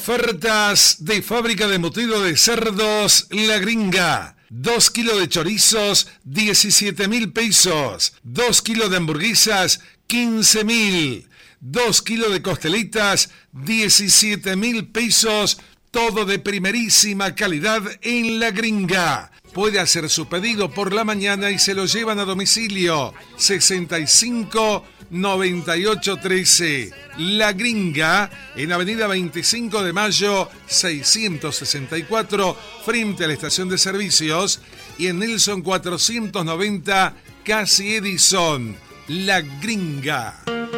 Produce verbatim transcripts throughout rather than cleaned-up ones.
Ofertas de fábrica de embutido de cerdos La Gringa. Dos kilos de chorizos, diecisiete mil pesos. Dos kilos de hamburguesas, quince mil. Dos kilos de costelitas, diecisiete mil pesos. Todo de primerísima calidad en La Gringa. Puede hacer su pedido por la mañana y se lo llevan a domicilio. sesenta y cinco, noventa y ocho, trece. La Gringa, en avenida veinticinco de mayo, seiscientos sesenta y cuatro, frente a la estación de servicios. Y en Nelson cuatrocientos noventa, casi Edison. La Gringa.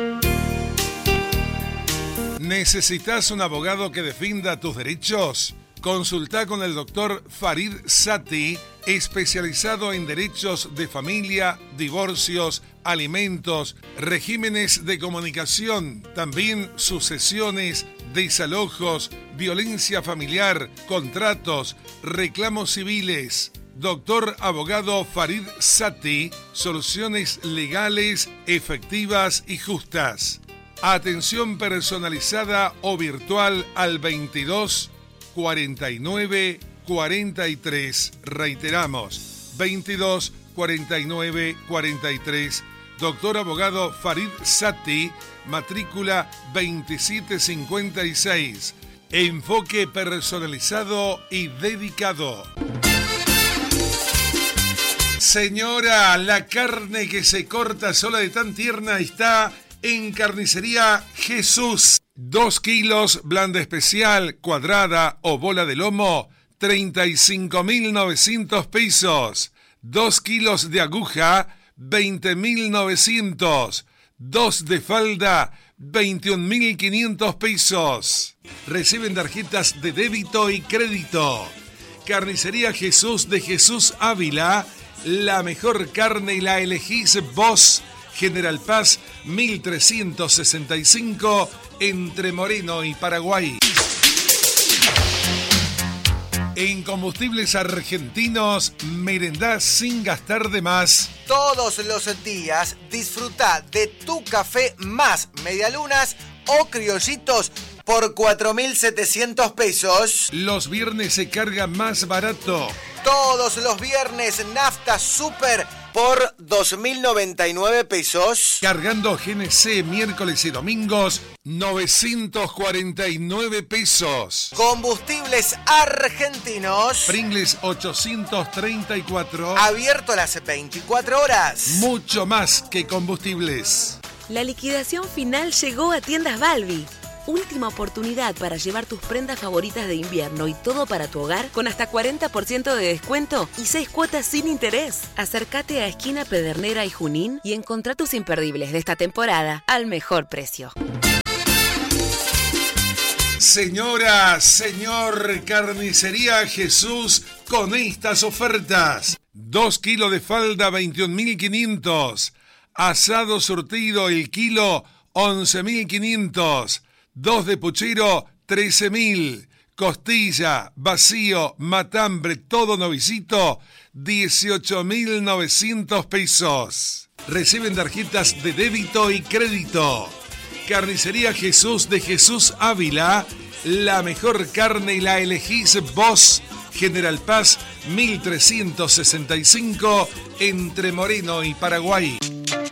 ¿Necesitas un abogado que defienda tus derechos? Consulta con el doctor Farid Sati, especializado en derechos de familia, divorcios, alimentos, regímenes de comunicación, también sucesiones, desalojos, violencia familiar, contratos, reclamos civiles. Doctor abogado Farid Sati, soluciones legales, efectivas y justas. Atención personalizada o virtual al veintidós, cuarenta y nueve, cuarenta y tres. Reiteramos, veintidós, cuarenta y nueve, cuarenta y tres. Doctor abogado Farid Sati, matrícula veintisiete cincuenta y seis. Enfoque personalizado y dedicado. Señora, la carne que se corta sola de tan tierna está en Carnicería Jesús. Dos kilos, blanda especial, cuadrada o bola de lomo, treinta y cinco mil novecientos pesos. Dos kilos de aguja, veinte mil novecientos. Dos de falda, veintiún mil quinientos pesos. Reciben tarjetas de débito y crédito. Carnicería Jesús de Jesús Ávila. La mejor carne y la elegís vos. General Paz, mil trescientos sesenta y cinco, entre Moreno y Paraguay. En Combustibles Argentinos, merendá sin gastar de más. Todos los días disfruta de tu café más medialunas o criollitos por cuatro mil setecientos pesos. Los viernes se carga más barato. Todos los viernes nafta super por dos mil noventa y nueve pesos. Cargando G N C miércoles y domingos, novecientos cuarenta y nueve pesos. Combustibles Argentinos. Pringles ochocientos treinta y cuatro. Abierto las veinticuatro horas. Mucho más que combustibles. La liquidación final llegó a Tiendas Balbi. Última oportunidad para llevar tus prendas favoritas de invierno y todo para tu hogar con hasta cuarenta por ciento de descuento y seis cuotas sin interés. Acércate a Esquina Pedernera y Junín y encontrá tus imperdibles de esta temporada al mejor precio. Señora, señor, Carnicería Jesús con estas ofertas. Dos kilos de falda, veintiún mil quinientos. Asado surtido, el kilo, once mil quinientos. Dos de puchero, trece mil. Costilla, vacío, matambre, todo novicito, dieciocho mil novecientos pesos. Reciben tarjetas de débito y crédito. Carnicería Jesús de Jesús Ávila. La mejor carne y la elegís vos. General Paz, mil trescientos sesenta y cinco, entre Moreno y Paraguay.